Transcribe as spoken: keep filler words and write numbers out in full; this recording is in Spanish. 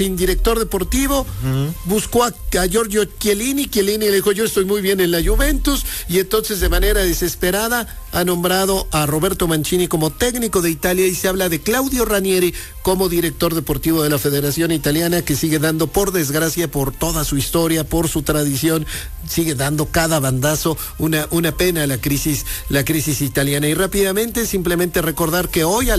director deportivo, uh-huh. buscó a, a Giorgio Chiellini, Chiellini le dijo yo estoy muy bien en la Juventus, y entonces de manera desesperada ha nombrado a Roberto Mancini como técnico de Italia, y se habla de Claudio Ranieri como director deportivo de la Federación Italiana, que sigue dando, por desgracia, por toda su historia, por su tradición, sigue dando cada bandazo, una, una pena la crisis, la crisis italiana. Y rápidamente simplemente recordar que hoy a